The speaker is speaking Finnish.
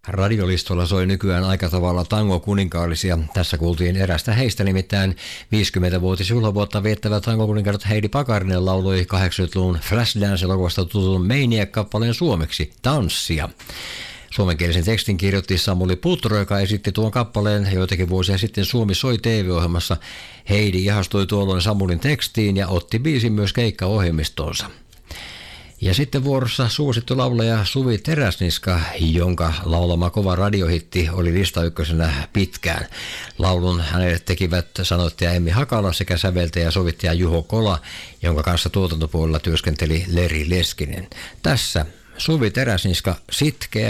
Radiolistolla soi nykyään aika tavalla tango-kuninkaallisia. Tässä kuultiin erästä heistä, nimittäin 50-vuotisjuhlavuotta viettävä tango-kuninkaat Heidi Pakarinen lauloi 80-luvun Flashdance-elokuvasta tutun Maniac-kappaleen suomeksi Tanssia. Suomenkielisen tekstin kirjoitti Samuli Putro, joka esitti tuon kappaleen joitakin vuosia sitten Suomi soi TV-ohjelmassa. Heidi ihastui tuolloin Samulin tekstiin ja otti biisin myös keikkaohjelmistoonsa. Ja sitten vuorossa suosittu laulaja Suvi Teräsniska, jonka laulama kova radiohitti oli listaykkösenä pitkään. Laulun hänelle tekivät sanoittaja Emmi Hakala sekä säveltäjä ja sovittaja Juho Kola, jonka kanssa tuotantopuolella työskenteli Leri Leskinen. Tässä Suvi Teräsniska, Sitkeä.